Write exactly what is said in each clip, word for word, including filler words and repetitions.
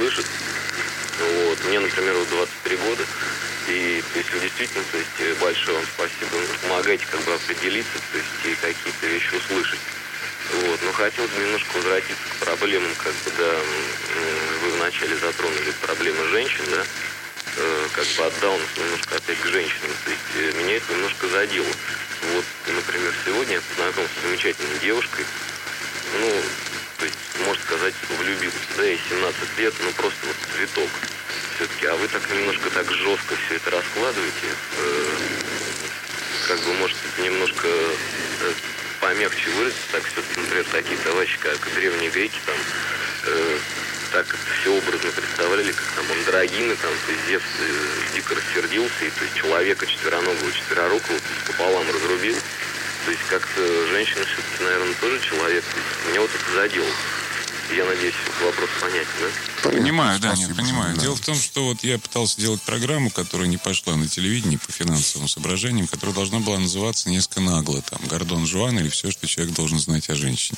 услышит. Вот. Мне, например, вот двадцать три года. И, то есть, действительно, то есть, большое вам спасибо. Вы помогаете как бы определиться, то есть, и какие-то вещи услышать. Вот. Но хотелось бы немножко возвратиться к проблемам, как бы, да, вы вначале затронули проблемы женщин, да, как бы отдал нас немножко опять к женщинам. То есть, меня это немножко задело. Вот, например, сегодня я познакомился с замечательной девушкой. Ну, то есть, можно сказать, влюбился, да, ей семнадцать лет, ну, просто вот цветок. Все-таки, а вы так немножко так жестко все это раскладываете, э, как бы, может, немножко э, помягче выразиться, так все-таки, например, такие товарищи, как древние греки, там, э, так все образно представляли, как там андрогины, там, то есть Зевс э, дико рассердился, и то есть человека четвероногого, четверорукого пополам разрубил. То есть как-то женщина все-таки, наверное, тоже человек. Меня вот это задело. Я надеюсь, вопрос понятен, да? Понимаю, да, нет, понимаю. Да. Дело в том, что вот я пытался делать программу, которая не пошла на телевидении по финансовым соображениям, которая должна была называться несколько нагло, там, Гордон Жуан или все, что человек должен знать о женщине.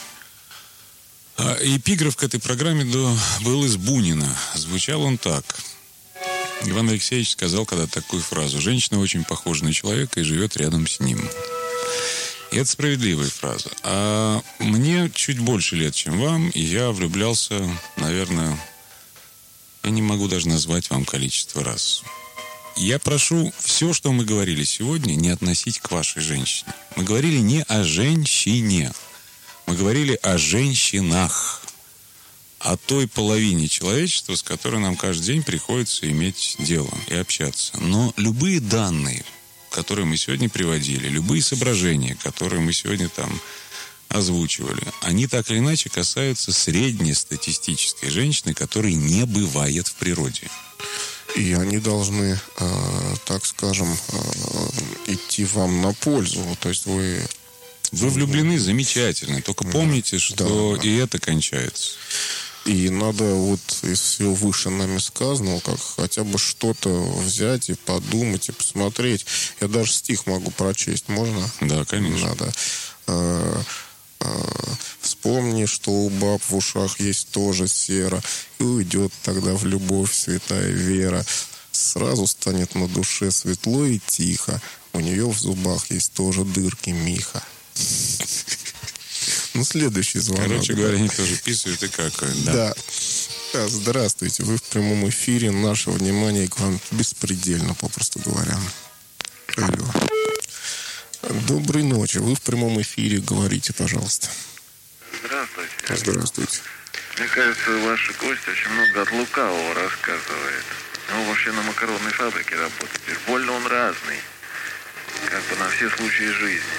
А эпиграф к этой программе был из Бунина. Звучал он так. Иван Алексеевич сказал когда-то такую фразу: «Женщина очень похожа на человека и живет рядом с ним». И это справедливая фраза. А мне чуть больше лет, чем вам, и я влюблялся, наверное, я не могу даже назвать вам количество раз. Я прошу все, что мы говорили сегодня, не относить к вашей женщине. Мы говорили не о женщине. Мы говорили о женщинах. О той половине человечества, с которой нам каждый день приходится иметь дело и общаться. Но любые данные, которые мы сегодня приводили, любые соображения, которые мы сегодня там озвучивали, они так или иначе касаются среднестатистической женщины, которой не бывает в природе. И они должны, э, так скажем, э, идти вам на пользу. То есть вы... Вы влюблены, замечательно. Только помните, что да, и это кончается. И надо вот из всего выше нами сказанного, как хотя бы что-то взять и подумать, и посмотреть. Я даже стих могу прочесть, можно? Да, конечно. Надо. А, а, вспомни, что у баб в ушах есть тоже сера, и уйдет тогда в любовь святая вера. Сразу станет на душе светло и тихо. У нее в зубах есть тоже дырки Миха. Ну, следующий звонок. Короче говоря, они тоже писают и какают. Да. да. Здравствуйте. Вы в прямом эфире. Наше внимание к вам беспредельно, попросту говоря. Алло. Доброй ночи. Вы в прямом эфире. Говорите, пожалуйста. Здравствуйте. Здравствуйте. Мне кажется, ваши гости очень много от лукавого рассказывает. Он вообще на макаронной фабрике работает. Больно он разный. Как бы на все случаи жизни.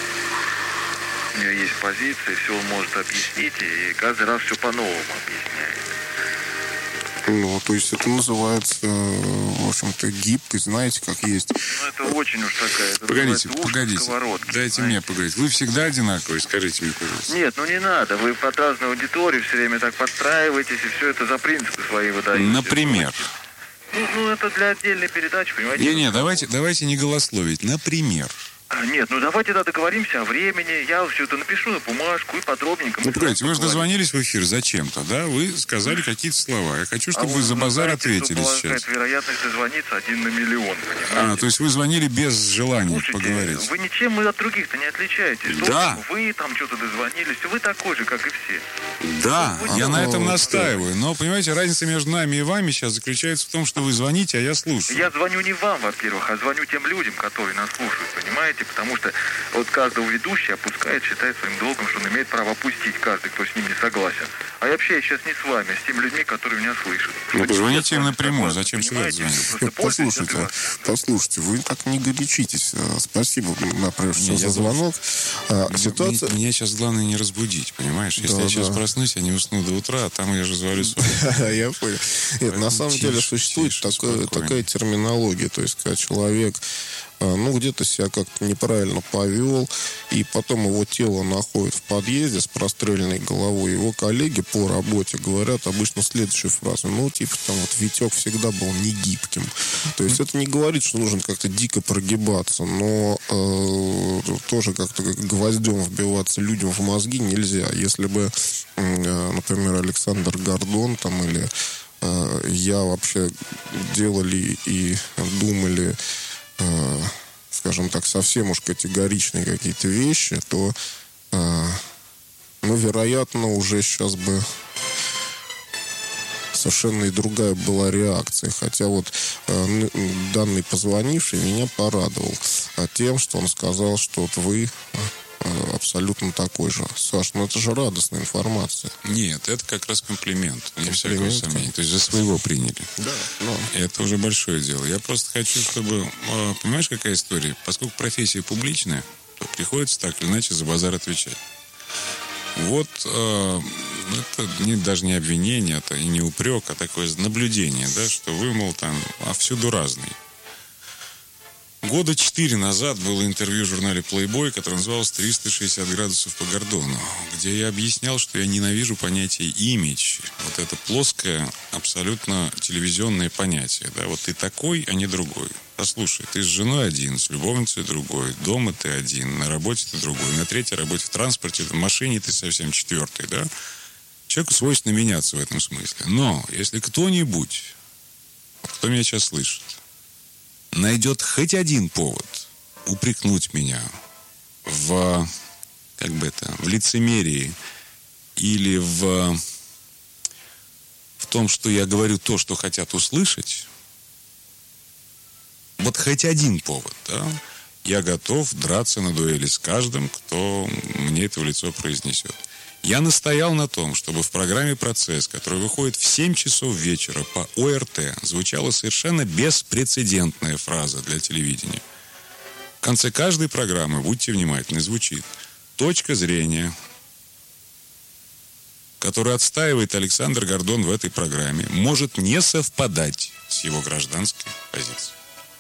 У него есть позиция, все он может объяснить, и каждый раз все по-новому объясняет. Ну, то есть это называется, в общем-то, гибкость, знаете, как есть. Ну, это очень уж такая... Это погодите, погодите, дайте знаете. мне поговорить. Вы всегда одинаковые, скажите мне, пожалуйста. Нет, ну не надо, вы под разную аудиторию все время так подстраиваетесь, и все это за принципы свои выдаете. Например? Ну, ну, это для отдельной передачи, понимаете? Не-не, давайте, давайте не голословить. Например? А, нет, ну давайте да договоримся о времени. Я все это напишу на бумажку и подробненько. Ну, погодите, вы же дозвонились в эфир зачем-то, да? Вы сказали какие-то слова. Я хочу, чтобы а вы за базар ответили сейчас. Вероятность дозвониться один на миллион, понимаете? А, то есть вы звонили без желания Слушайте, поговорить. Вы ничем мы от других-то не отличаетесь. Да. Вы там что-то дозвонились, вы такой же, как и все. Да, вы, я вы, на этом вы, настаиваю. Но, понимаете, разница между нами и вами сейчас заключается в том, что вы звоните, а я слушаю. Я звоню не вам, во-первых, а звоню тем людям, которые нас слушают, понимаете? Потому что вот каждого ведущего опускает, считает своим долгом, что он имеет право опустить каждый, кто с ним не согласен. А я общаюсь сейчас не с вами, а с теми людьми, которые меня слышат. Ну, позвоните им напрямую, зачем сюда звонить? Послушайте, послушайте, вы так не горячитесь. Спасибо, например, не, за звонок. А, ситуация... Меня сейчас главное не разбудить, понимаешь? Если да, я сейчас да. проснусь, я не усну до утра, а там я же звоню с вами. Я понял. Нет, на самом деле существует такая терминология, то есть, когда человек ну, где-то себя как-то неправильно повел, и потом его тело находят в подъезде с простреленной головой. Его коллеги по работе говорят обычно следующую фразу. Ну, типа, там вот Витек всегда был не гибким. То есть это не говорит, что нужно как-то дико прогибаться, но э, тоже как-то гвоздем вбиваться людям в мозги нельзя. Если бы, э, например, Александр Гордон там или я вообще делали и думали, э, скажем так, совсем уж категоричные какие-то вещи, то, э, ну, вероятно, уже сейчас бы совершенно и другая была реакция. Хотя вот э, данный позвонивший меня порадовал тем, что он сказал, что вот вы э, абсолютно такой же. Саш, ну это же радостная информация. Нет, это как раз комплимент. Не всякого сомнения. То есть за своего приняли. Да. Но. Это уже большое дело. Я просто хочу, чтобы... Понимаешь, какая история? Поскольку профессия публичная, то приходится так или иначе за базар отвечать. Вот э, это не, даже не обвинение, это и не упрек, а такое наблюдение, да, что вы, мол, там, а всюду разный. Года четыре назад было интервью в журнале Playboy, которое называлось «триста шестьдесят градусов по Гордону», где я объяснял, что я ненавижу понятие «имидж». Вот это плоское, абсолютно телевизионное понятие. Да? Вот ты такой, а не другой. Послушай, ты с женой один, с любовницей другой, дома ты один, на работе ты другой, на третьей работе в транспорте, в машине ты совсем четвертый, да? Человеку свойственно меняться в этом смысле. Но если кто-нибудь, кто меня сейчас слышит, найдет хоть один повод упрекнуть меня в, как бы это, в лицемерии или в, в том, что я говорю то, что хотят услышать, вот хоть один повод, да, я готов драться на дуэли с каждым, кто мне это в лицо произнесет. Я настоял на том, чтобы в программе «Процесс», которая выходит в семь часов вечера по О Р Т, звучала совершенно беспрецедентная фраза для телевидения. В конце каждой программы, будьте внимательны, звучит точка зрения, которую отстаивает Александр Гордон в этой программе, может не совпадать с его гражданской позицией.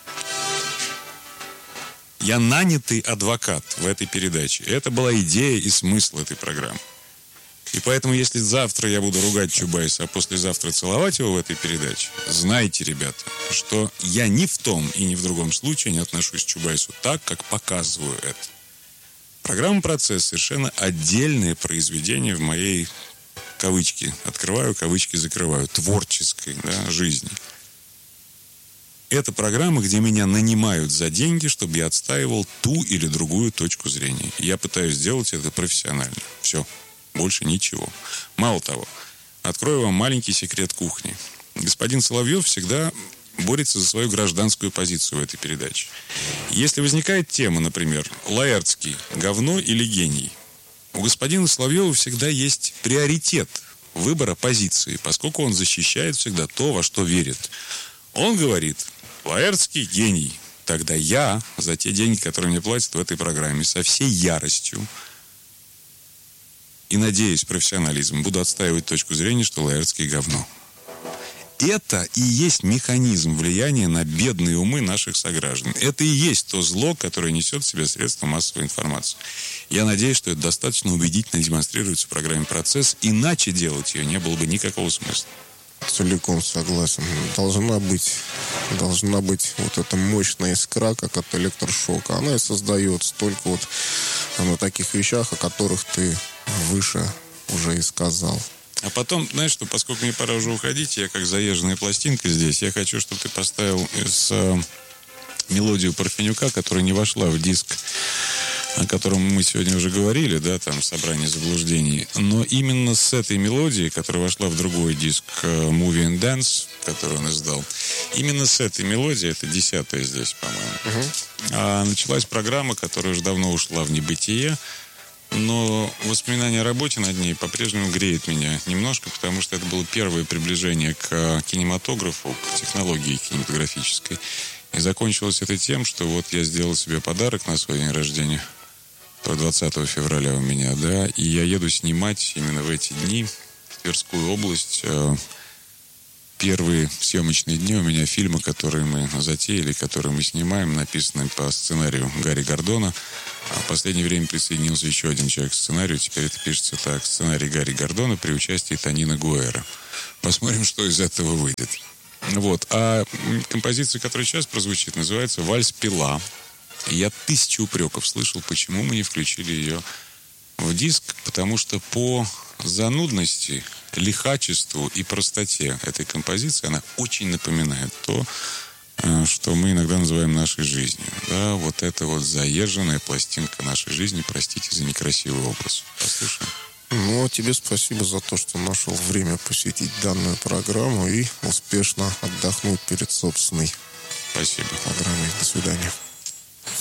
Я нанятый адвокат в этой передаче. Это была идея и смысл этой программы. И поэтому, если завтра я буду ругать Чубайса, а послезавтра целовать его в этой передаче, знайте, ребята, что я ни в том и ни в другом случае не отношусь к Чубайсу так, как показываю это. Программа «Процесс» совершенно отдельное произведение в моей, кавычки открываю, кавычки закрываю, творческой, да, жизни. Это программа, где меня нанимают за деньги, чтобы я отстаивал ту или другую точку зрения. И я пытаюсь сделать это профессионально. Все. Больше ничего. Мало того, открою вам маленький секрет кухни. Господин Соловьев всегда борется за свою гражданскую позицию в этой передаче. Если возникает тема, например, Лаэртский, говно или гений, у господина Соловьева всегда есть приоритет выбора позиции, поскольку он защищает всегда то, во что верит. Он говорит: Лаэртский гений. Тогда я за те деньги, которые мне платят в этой программе, со всей яростью и, надеюсь, профессионализм, буду отстаивать точку зрения, что Лаэртский говно. Это и есть механизм влияния на бедные умы наших сограждан. Это и есть то зло, которое несет в себе средства массовой информации. Я надеюсь, что это достаточно убедительно демонстрируется в программе «Процесс», иначе делать ее не было бы никакого смысла. Целиком согласен. Должна быть, должна быть вот эта мощная искра, как от электрошока. Она и создается только вот на таких вещах, о которых ты выше уже и сказал. А потом, знаешь что, поскольку мне пора уже уходить, я как заезженная пластинка здесь, я хочу, чтобы ты поставил из, э, мелодию Парфенюка, которая не вошла в диск, о котором мы сегодня уже говорили, да, там «Собрание заблуждений». Но именно с этой мелодией, которая вошла в другой диск «Movie and Dance», который он издал, именно с этой мелодией, это десятая здесь, по-моему, uh-huh. а началась программа, которая уже давно ушла в небытие, но воспоминание о работе над ней по-прежнему греет меня немножко, потому что это было первое приближение к кинематографу, к технологии кинематографической. И закончилось это тем, что вот я сделал себе подарок на свой день рождения, двадцатого февраля у меня, да, и я еду снимать именно в эти дни в Тверскую область. Первые съемочные дни у меня фильмы, которые мы затеяли, которые мы снимаем, написаны по сценарию Гарри Гордона. А в последнее время присоединился еще один человек к сценарию. Теперь это пишется так: сценарий Гарри Гордона при участии Тонина Гуэра. Посмотрим, что из этого выйдет. Вот. А композиция, которая сейчас прозвучит, называется «Вальс Пила». И я тысячу упреков слышал, почему мы не включили ее в диск, потому что по занудности лихачеству и простоте этой композиции она очень напоминает то, что мы иногда называем нашей жизнью. Да, вот это вот заезженная пластинка нашей жизни. Простите за некрасивый образ. Послушаем. Ну, а тебе спасибо за то, что нашел время посетить данную программу и успешно отдохнуть перед собственной Спасибо. программой. До свидания.